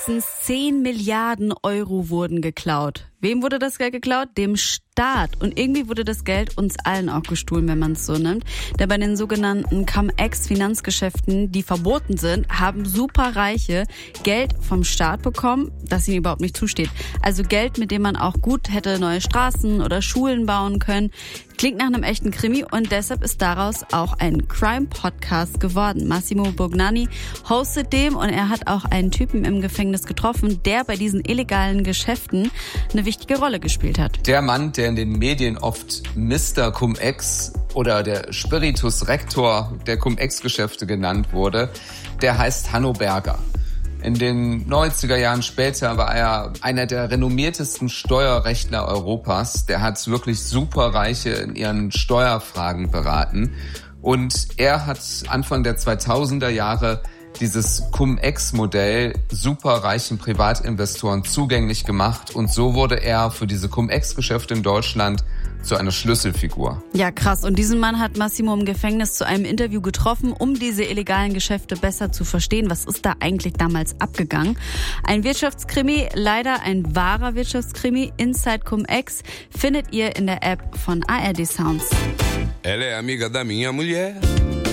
Mindestens 10 Milliarden Euro wurden geklaut. Wem wurde das Geld geklaut? Dem Staat. Und irgendwie wurde das Geld uns allen auch gestohlen, wenn man es so nimmt. Denn bei den sogenannten Cum-Ex-Finanzgeschäften, die verboten sind, haben Superreiche Geld vom Staat bekommen, das ihnen überhaupt nicht zusteht. Also Geld, mit dem man auch gut hätte neue Straßen oder Schulen bauen können. Klingt nach einem echten Krimi und deshalb ist daraus auch ein Crime-Podcast geworden. Massimo Bognani hostet dem und er hat auch einen Typen im Gefängnis getroffen, der bei diesen illegalen Geschäften eine wichtige Rolle gespielt hat. Der Mann, der in den Medien oft Mr. Cum-Ex oder der Spiritus Rector der Cum-Ex-Geschäfte genannt wurde, der heißt Hanno Berger. In den 90er Jahren später war er einer der renommiertesten Steuerrechtler Europas. Der hat wirklich Superreiche in ihren Steuerfragen beraten. Und er hat Anfang der 2000er Jahre dieses Cum-Ex-Modell superreichen Privatinvestoren zugänglich gemacht. Und so wurde er für diese Cum-Ex-Geschäfte in Deutschland zu einer Schlüsselfigur. Ja, krass. Und diesen Mann hat Massimo im Gefängnis zu einem Interview getroffen, um diese illegalen Geschäfte besser zu verstehen. Was ist da eigentlich damals abgegangen? Ein Wirtschaftskrimi, leider ein wahrer Wirtschaftskrimi. Inside Cum-Ex findet ihr in der App von ARD Sounds. Ela é amiga da minha mulher.